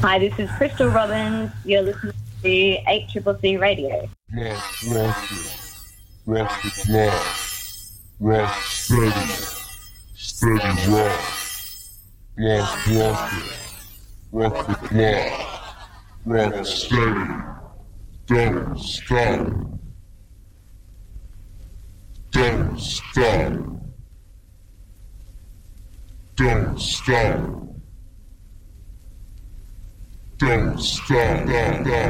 Hi, this is Crystal Robbins. You're listening to HCCC Radio. Rock the clock. Rock steady. Steady rock. Block it. Rock the clock. Rock steady. Don't stop. Don't stop. Don't stop. Don't stop.